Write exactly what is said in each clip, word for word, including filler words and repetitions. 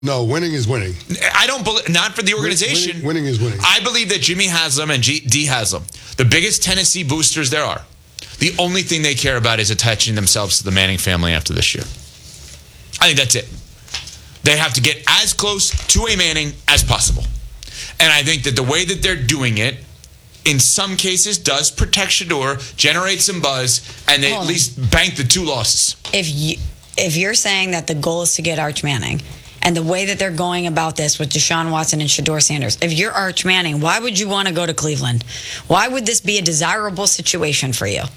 No, winning is winning. I don't believe, not for the organization. Winning, winning is winning. I believe that Jimmy Haslam and G, D Haslam, the biggest Tennessee boosters there are, the only thing they care about is attaching themselves to the Manning family after this year. I think that's it. They have to get as close to a Manning as possible. And I think that the way that they're doing it, in some cases, does protect Shedeur, generate some buzz, and they Hold at on. least bank the two losses. If you, if you're saying that the goal is to get Arch Manning, and the way that they're going about this with Deshaun Watson and Shedeur Sanders, if you're Arch Manning, why would you want to go to Cleveland? Why would this be a desirable situation for you?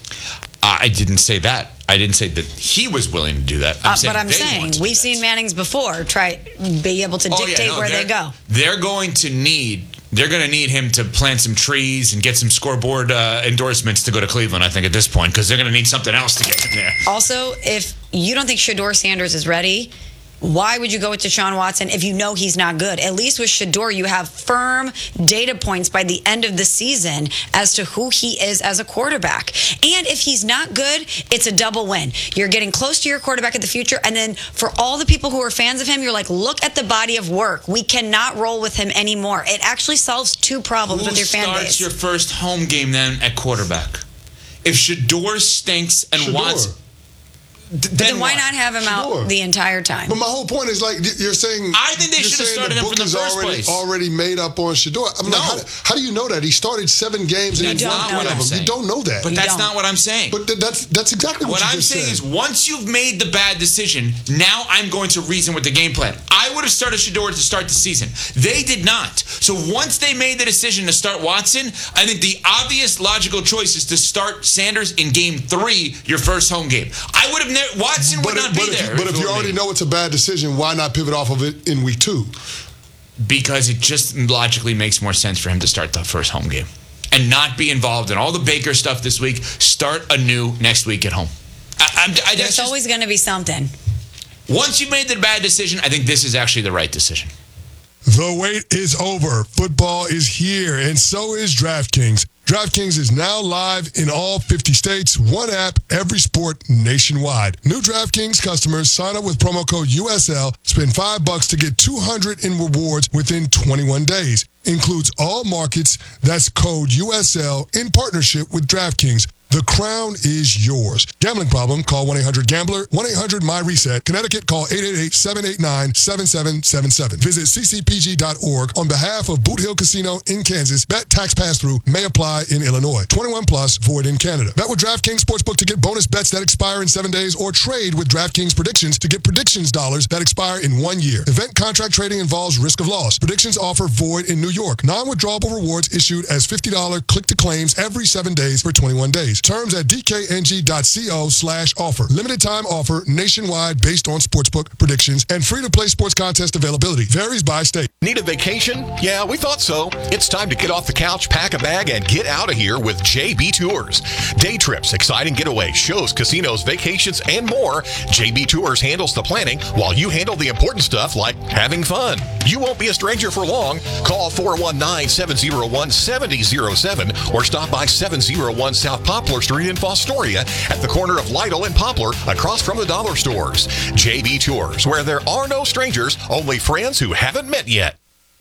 I didn't say that. I didn't say that he was willing to do that. I'm Uh, saying but I'm they saying want to do we've that. seen Mannings before try be able to Oh, yeah, dictate no, where they they're- go. They're going to need they're going to need him to plant some trees and get some scoreboard uh, endorsements to go to Cleveland, I think, at this point, because they're going to need something else to get him there. Also, if you don't think Shedeur Sanders is ready, why would you go with Deshaun Watson if you know he's not good? At least with Shedeur, you have firm data points by the end of the season as to who he is as a quarterback. And if he's not good, it's a double win. You're getting close to your quarterback of the future. And then for all the people who are fans of him, you're like, look at the body of work. We cannot roll with him anymore. It actually solves two problems Who with your fan starts base. your first home game then at quarterback? If Shedeur stinks and Shedeur. Watson... But then why what? not have him out Sure. the entire time? But my whole point is, like, you're saying... I think they you're should have saying started the him from book the is first already, place. already made up on Shedeur. I'm No. like, how, how do you know that? He started seven games and That's he won not know one what of I'm them. saying. You don't know that. But You that's don't. not what I'm saying. But th- that's that's exactly what, What you I'm just saying said. is once you've made the bad decision, now I'm going to reason with the game plan. I would have started Shedeur to start the season. They did not. So once they made the decision to start Watson, I think the obvious logical choice is to start Sanders in game three, your first home game. I would have never, Watson would But, not if, but, be if, there. you- but if it you were already me. know it's a bad decision, why not pivot off of it in week two? Because it just logically makes more sense for him to start the first home game and not be involved in all the Baker stuff this week. Start anew next week at home. I, I'm, I, that's There's just, always going to be something. once you've made the bad decision, I think this is actually the right decision. The wait is over. Football is here, and so is DraftKings. DraftKings is now live in all fifty states. One app, every sport nationwide. New DraftKings customers sign up with promo code U S L, spend five bucks to get two hundred in rewards within twenty-one days. Includes all markets. That's code U S L in partnership with DraftKings. The crown is yours. Gambling problem? Call one eight hundred gambler, one eight hundred my reset. Connecticut, call eight eight eight, seven eight nine, seven seven seven seven. Visit c c p g dot org on behalf of Boot Hill Casino in Kansas. Bet tax pass-through may apply in Illinois. twenty-one plus, void in Canada. Bet with DraftKings Sportsbook to get bonus bets that expire in seven days or trade with DraftKings Predictions to get predictions dollars that expire in one year. Event contract trading involves risk of loss. Predictions offer void in New York. Non-withdrawable rewards issued as fifty dollars click-to-claims every seven days for twenty-one days. Terms at d k n g dot co slash offer. Limited time offer nationwide based on sportsbook predictions and free-to-play sports contest availability. Varies by state. Need a vacation? Yeah, we thought so. It's time to get off the couch, pack a bag, and get out of here with J B Tours. Day trips, exciting getaways, shows, casinos, vacations, and more. J B Tours handles the planning while you handle the important stuff like having fun. You won't be a stranger for long. Call four one nine, seven oh one, seven oh oh seven or stop by seven oh one South Poplar Street in Fostoria at the corner of Lytle and Poplar across from the dollar stores. J B Tours, where there are no strangers, only friends who haven't met yet.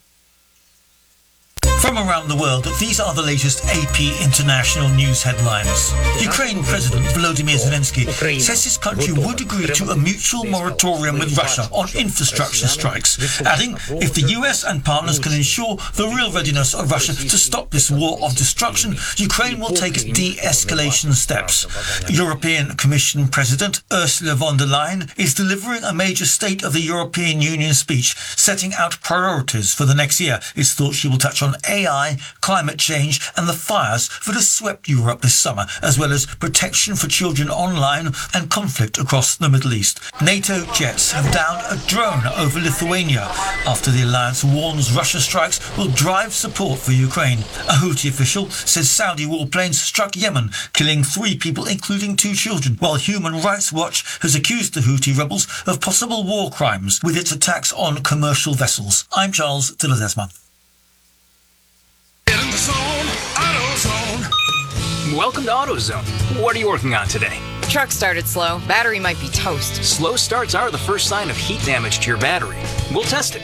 From around the world, these are the latest A P International News headlines. Ukraine President Volodymyr Zelensky says his country would agree to a mutual moratorium with Russia on infrastructure strikes, adding if the U S and partners can ensure the real readiness of Russia to stop this war of destruction, Ukraine will take de-escalation steps. European Commission President Ursula von der Leyen is delivering a major State of the European Union speech, setting out priorities for the next year. It's thought she will touch on A I, climate change and the fires that have swept Europe this summer, as well as protection for children online and conflict across the Middle East. NATO jets have downed a drone over Lithuania after the alliance warns Russia strikes will drive support for Ukraine. A Houthi official says Saudi warplanes struck Yemen, killing three people including two children, while Human Rights Watch has accused the Houthi rebels of possible war crimes with its attacks on commercial vessels. I'm Charles de Ledesma. Welcome to AutoZone. What are you working on today? truck started slow. Battery might be toast. Slow starts are the first sign of heat damage to your battery. We'll test it.